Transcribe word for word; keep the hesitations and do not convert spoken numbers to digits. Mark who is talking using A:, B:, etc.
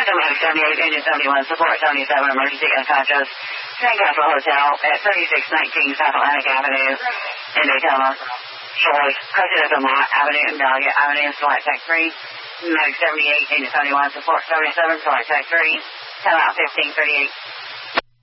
A: Medic seventy-eight, Engine seventy-one, support seventy-seven, emergency unconscious. San Castle Hotel at thirty-six nineteen South Atlantic Avenue in Daytona. Shores, President Mott Avenue and Dahlia Avenue, Select Tech three. Medic seventy-eight, Engine seventy-one, support seventy-seven, Select Tech three. Time out fifteen thirty-eight.